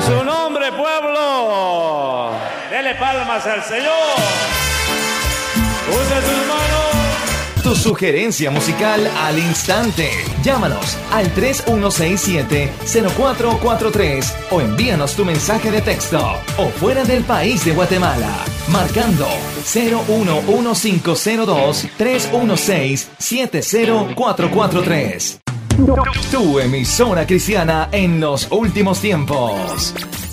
su nombre, pueblo. Dele palmas al Señor. Use sus manos. Tu sugerencia musical al instante. Llámanos al 3167-0443 o envíanos tu mensaje de texto o fuera del país de Guatemala, marcando 011502-316-70443. Tu emisora cristiana en los últimos tiempos.